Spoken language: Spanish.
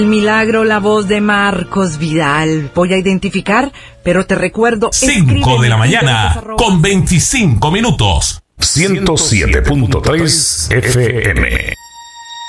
El milagro, la voz de Marcos Vidal. Voy a identificar, pero te recuerdo... 5 de la mañana, con 25 minutos. 107.3 FM.